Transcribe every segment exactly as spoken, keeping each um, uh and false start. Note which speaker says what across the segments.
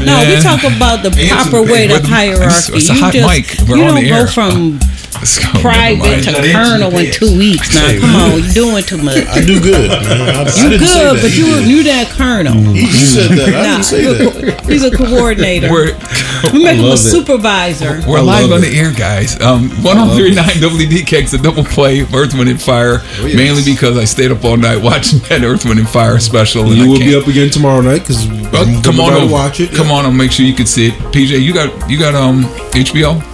Speaker 1: man.
Speaker 2: No, we talk about the proper way of hierarchy.
Speaker 1: It's a
Speaker 2: you
Speaker 1: hot
Speaker 2: just,
Speaker 1: mic. We're
Speaker 2: you
Speaker 1: on
Speaker 2: don't
Speaker 1: the
Speaker 2: go
Speaker 1: air.
Speaker 2: from
Speaker 1: Go,
Speaker 2: private to colonel in two weeks. Now,
Speaker 3: Hey,
Speaker 2: come on, you're doing too much.
Speaker 3: I do good, man. I, I
Speaker 2: You
Speaker 3: didn't say
Speaker 2: good,
Speaker 3: that.
Speaker 2: but
Speaker 3: He
Speaker 2: you
Speaker 3: did.
Speaker 2: you that colonel.
Speaker 3: He said that. I
Speaker 2: Nah,
Speaker 3: didn't say
Speaker 2: you're a
Speaker 3: that.
Speaker 2: co- he's a coordinator.
Speaker 1: We're,
Speaker 2: We make him a
Speaker 4: love it.
Speaker 2: supervisor.
Speaker 1: we're
Speaker 3: I
Speaker 1: live
Speaker 3: love
Speaker 1: on
Speaker 3: it.
Speaker 1: the air, guys. Um, one oh three point nine W D K X, a double play of Earth, Wind, and Fire.
Speaker 3: Oh, yes.
Speaker 1: Mainly because I stayed up all night watching that Earth, Wind, and Fire special. And
Speaker 4: You
Speaker 1: I
Speaker 4: will
Speaker 1: can't-
Speaker 4: be up again tomorrow night because
Speaker 1: Well, come on over.
Speaker 4: watch it.
Speaker 1: Come on, I'll make sure you can see it. P J, you got you got um H B O?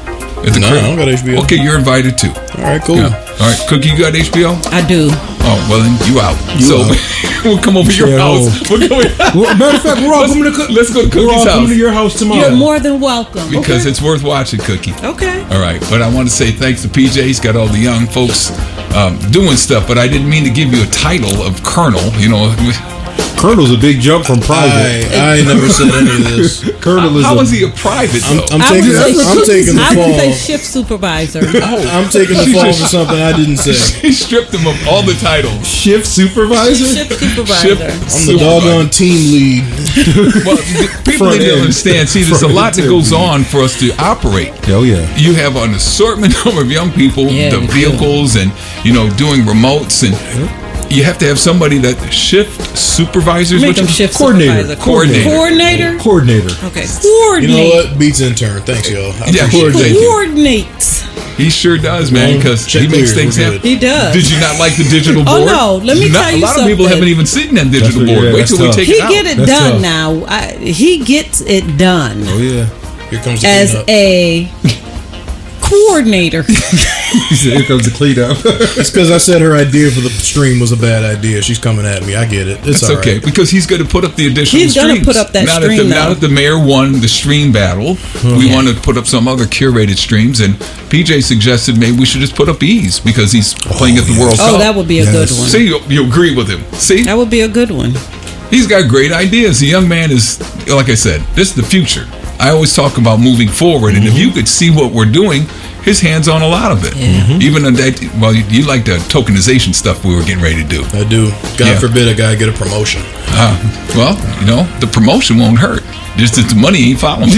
Speaker 1: At the
Speaker 3: No,
Speaker 1: crib?
Speaker 3: I don't got H B O.
Speaker 1: Okay, you're invited too.
Speaker 3: All right, cool.
Speaker 1: Yeah. All right, Cookie, you got H B O?
Speaker 2: I do.
Speaker 1: Oh, well then you out. so we'll come over to your
Speaker 4: Stay at
Speaker 1: house.
Speaker 4: home.
Speaker 1: We're going.
Speaker 4: Well, matter of fact, we're all
Speaker 1: Let's-
Speaker 4: coming to Cook-
Speaker 1: let's go to
Speaker 4: We're all
Speaker 1: Cookie's
Speaker 4: coming
Speaker 1: house.
Speaker 4: to your house tomorrow.
Speaker 2: You're more than welcome.
Speaker 1: Because it's worth watching, Cookie.
Speaker 2: Okay.
Speaker 1: All right, but I want to say thanks to P J. He's got all the young folks um, doing stuff, but I didn't mean to give you a title of Colonel. You know,
Speaker 4: Colonel's a big jump from private.
Speaker 3: I, I ain't never said any of this.
Speaker 4: Colonel is
Speaker 1: how
Speaker 4: a,
Speaker 1: is he a private
Speaker 3: I'm,
Speaker 1: though?
Speaker 3: I'm
Speaker 2: I
Speaker 3: taking.
Speaker 2: would say,
Speaker 3: I'm taking the
Speaker 2: I would say
Speaker 3: fall.
Speaker 2: shift supervisor.
Speaker 3: I'm taking the fall for something I didn't say.
Speaker 1: He stripped him of all the titles.
Speaker 4: shift supervisor.
Speaker 2: shift supervisor.
Speaker 1: Shift
Speaker 3: I'm the doggone team lead.
Speaker 1: Well, people
Speaker 4: Front
Speaker 1: need to
Speaker 4: end.
Speaker 1: understand. See, there's a
Speaker 4: Front
Speaker 1: lot that
Speaker 4: end.
Speaker 1: goes on for us to operate.
Speaker 4: Oh yeah.
Speaker 1: You have an assortment number of young people,
Speaker 2: Yeah,
Speaker 1: the
Speaker 2: we do.
Speaker 1: vehicles, and you know, doing remotes, and you have to have somebody that shift supervisors.
Speaker 2: Make
Speaker 1: what
Speaker 2: him
Speaker 1: you-
Speaker 2: shift
Speaker 4: Coordinator.
Speaker 2: supervisor.
Speaker 1: Coordinator.
Speaker 2: Coordinator.
Speaker 4: Coordinator.
Speaker 2: Okay.
Speaker 3: You
Speaker 2: Coordinate.
Speaker 3: know what? Beats intern. Thanks, y'all. I
Speaker 1: Yeah,
Speaker 3: appreciate it.
Speaker 1: coordinate.
Speaker 2: Coordinates.
Speaker 1: He sure does, man,
Speaker 3: Well,
Speaker 1: because
Speaker 3: check
Speaker 1: he makes
Speaker 3: clear,
Speaker 1: things
Speaker 3: we're
Speaker 1: happen.
Speaker 3: good.
Speaker 2: He does.
Speaker 1: Did you not like the digital
Speaker 2: Oh,
Speaker 1: board?
Speaker 2: no. Let me
Speaker 1: Not-
Speaker 2: tell you
Speaker 1: A lot of people
Speaker 2: something.
Speaker 1: haven't even seen that digital
Speaker 4: That's-
Speaker 1: board.
Speaker 4: yeah,
Speaker 1: Wait
Speaker 4: that's
Speaker 1: till we
Speaker 4: tough.
Speaker 1: take
Speaker 2: He
Speaker 1: it out.
Speaker 2: get it
Speaker 4: That's
Speaker 2: done
Speaker 4: tough.
Speaker 2: now. I, he gets it done
Speaker 4: Oh yeah.
Speaker 3: Here comes the
Speaker 2: as
Speaker 3: cleanup.
Speaker 2: a coordinator.
Speaker 4: He said, "Here comes the cleanup."
Speaker 3: It's because I said her idea for the stream was a bad idea. She's coming at me. I get it. It's
Speaker 1: That's
Speaker 3: all
Speaker 1: okay
Speaker 3: right.
Speaker 1: because he's going to put up the additional
Speaker 2: He's gonna
Speaker 1: streams.
Speaker 2: put up that
Speaker 1: now
Speaker 2: stream,
Speaker 1: That the,
Speaker 2: though.
Speaker 1: now that the mayor won the stream battle, we
Speaker 2: Yeah.
Speaker 1: want to put up some other curated streams. And P J suggested maybe we should just put up Ease because he's playing at the World Cup.
Speaker 2: Oh, that would be a good one.
Speaker 1: See, you, you agree with him. See,
Speaker 2: That would be a good one.
Speaker 1: he's got great ideas. The young man is, like I said, this is the future. I always talk about moving forward, and if you could see what we're doing, his hands on a lot of it. Even on that, well, you, you like the tokenization stuff we were getting ready to do.
Speaker 3: I do. God
Speaker 1: Yeah.
Speaker 3: forbid a guy get a promotion.
Speaker 1: Uh, well, you know, the promotion won't hurt. Just that the money ain't following.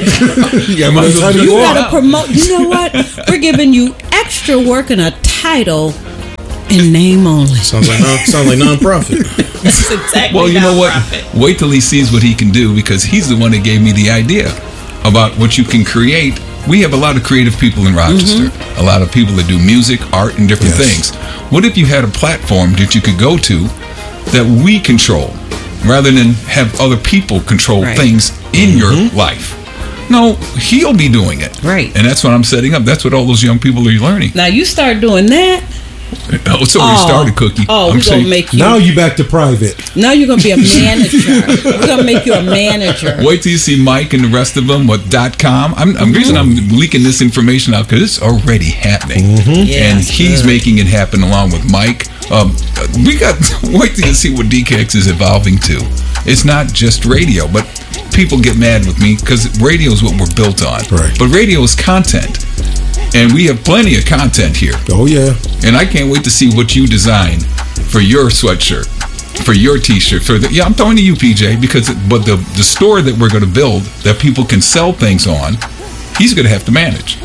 Speaker 4: Yeah,
Speaker 1: Might as well
Speaker 4: how do
Speaker 1: just
Speaker 4: you
Speaker 2: You
Speaker 1: go
Speaker 4: want?
Speaker 2: gotta
Speaker 1: out.
Speaker 2: promote. You know what? We're giving you extra work and a title in name only.
Speaker 3: Sounds like non, sounds like nonprofit.
Speaker 2: That's exactly.
Speaker 1: Well, you know what?
Speaker 2: nonprofit.
Speaker 1: Wait till he sees what he can do because he's the one that gave me the idea about what you can create. We have a lot of creative people in Rochester, a lot of people that do music, art, and different
Speaker 3: Yes.
Speaker 1: things. What if you had a platform that you could go to that we control rather than have other people control
Speaker 2: Right.
Speaker 1: things in your life? No, he'll be doing it.
Speaker 2: Right.
Speaker 1: And that's what I'm setting up. That's what all those young people are learning.
Speaker 2: Now you start doing that.
Speaker 1: Oh, it's already
Speaker 2: Oh,
Speaker 1: started, Cookie.
Speaker 2: Oh,
Speaker 1: I'm
Speaker 2: we're
Speaker 1: saying,
Speaker 2: gonna make you.
Speaker 4: Now you back to private.
Speaker 2: Now you're gonna be a manager. We're gonna make you a manager.
Speaker 1: wait till you see Mike and the rest of them with dot com. I'm, I'm the reason I'm leaking this information out because it's already happening,
Speaker 2: Yeah,
Speaker 1: and
Speaker 2: it's
Speaker 1: he's
Speaker 2: good.
Speaker 1: making it happen along with Mike. Um, we got wait till you see what D K X is evolving to. It's not just radio, but people get mad with me because radio is what we're built on.
Speaker 4: Right.
Speaker 1: But radio is content, and we have plenty of content here.
Speaker 4: Oh yeah.
Speaker 1: And I can't wait to see what you design for your sweatshirt, for your T-shirt. For the, yeah, I'm throwing to you, P J, because but the the store that we're going to build that people can sell things on, he's going to have to manage.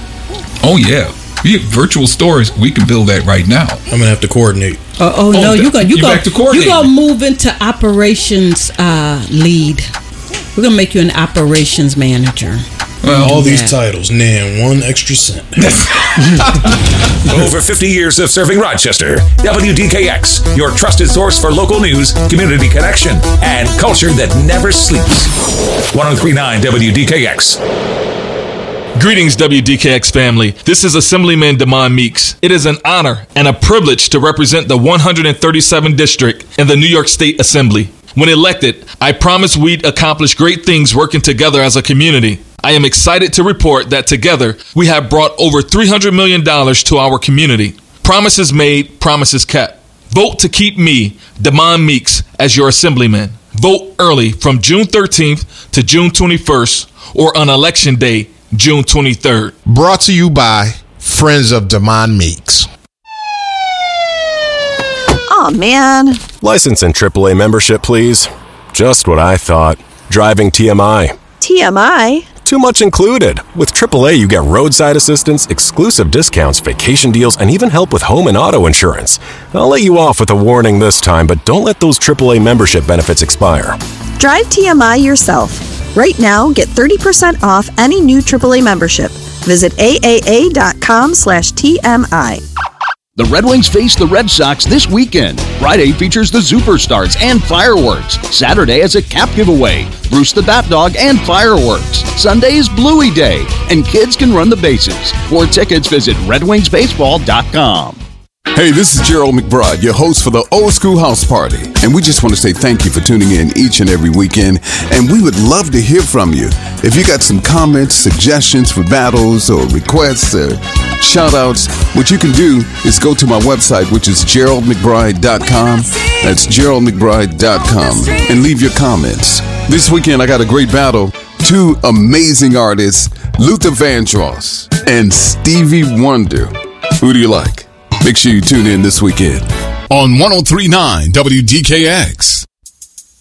Speaker 1: Oh yeah, we have virtual stores. We can build that right now.
Speaker 3: I'm gonna have to coordinate.
Speaker 2: Oh, oh no,
Speaker 1: th-
Speaker 2: you gonna you
Speaker 1: you
Speaker 2: gonna
Speaker 1: back to
Speaker 2: you
Speaker 1: coordinating.
Speaker 2: gonna move into operations uh, lead. We're gonna make you an operations manager.
Speaker 1: Well,
Speaker 3: All these
Speaker 2: Yeah.
Speaker 3: titles, nan one extra cent.
Speaker 5: Over fifty years of serving Rochester. W D K X, your trusted source for local news, community connection, and culture that never sleeps. one oh three point nine W D K X.
Speaker 6: Greetings, W D K X family. This is Assemblyman Damon Meeks. It is an honor and a privilege to represent the one hundred thirty-seventh District in the New York State Assembly. When elected, I promised we'd accomplish great things working together as a community. I am excited to report that together, we have brought over three hundred million dollars to our community. Promises made, promises kept. Vote to keep me, Damon Meeks, as your Assemblyman. Vote early from June thirteenth to June twenty-first or on Election Day, June twenty-third.
Speaker 7: Brought to you by Friends of Damon Meeks.
Speaker 8: Aw, man.
Speaker 9: License and triple A membership, please. Just what I thought.
Speaker 8: driving T M I.
Speaker 9: T M I?
Speaker 8: Too much included. With triple A, you get roadside assistance, exclusive discounts, vacation deals, and even help with home and auto insurance. I'll let you off with a warning this time, but don't let those triple A membership benefits expire.
Speaker 9: Drive T M I yourself. Right now, get thirty percent off any new triple A membership. Visit A A A dot com slash T M I.
Speaker 10: The Red Wings face the Red Sox this weekend. Friday features the Superstars and fireworks. Saturday is a cap giveaway, Bruce the Bat Dog and fireworks. Sunday is Bluey Day, and kids can run the bases. For tickets, visit red wings baseball dot com.
Speaker 11: Hey, this is Gerald McBride, your host for the Old School House Party. And we just want to say thank you for tuning in each and every weekend. And we would love to hear from you. If you got some comments, suggestions for battles, or requests, or shout outs, what you can do is go to my website, which is gerald mcbride dot com. That's gerald mcbride dot com. And leave your comments. This weekend, I got a great battle. Two amazing artists, Luther Vandross and Stevie Wonder. Who do you like? Make sure you tune in this weekend on one oh three point nine W D K X.